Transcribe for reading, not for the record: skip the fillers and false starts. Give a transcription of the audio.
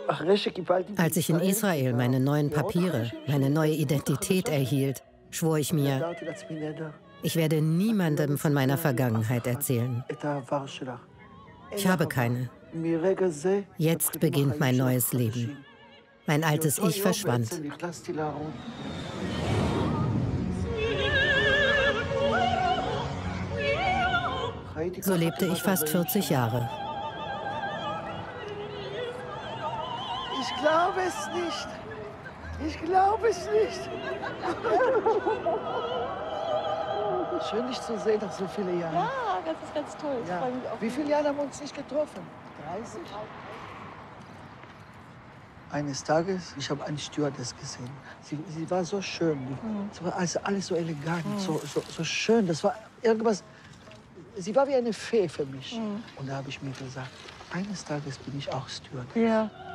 Als ich in Israel meine neuen Papiere, meine neue Identität erhielt, schwor ich mir, ich werde niemandem von meiner Vergangenheit erzählen. Ich habe keine. Jetzt beginnt mein neues Leben. Mein altes Ich verschwand. So lebte ich fast 40 Jahre. Ich glaube es nicht. Ich glaube es nicht. Schön, dich zu sehen nach so vielen Jahren. Ja, das ist ganz toll. Ich Ja. freue mich auch. Wie viele Jahre haben wir uns nicht getroffen? 30? Eines Tages, ich habe eine Stewardess gesehen. Sie war so schön. Es war alles so elegant, so schön. Das war irgendwas. Sie war wie eine Fee für mich. Und da habe ich mir gesagt, eines Tages bin ich auch Stewardess. Ja.